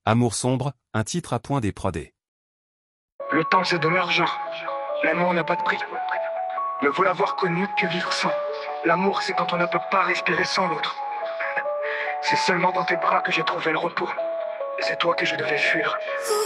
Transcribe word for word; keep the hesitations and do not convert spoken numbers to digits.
Amour sombre, un titre à point des prodés. Le temps c'est de l'argent. L'amour n'a pas de prix. Ne vous l'avoir connu que vivre sans. L'amour c'est quand on ne peut pas respirer sans l'autre. C'est seulement dans tes bras que j'ai trouvé le repos. Et c'est toi que je devais fuir.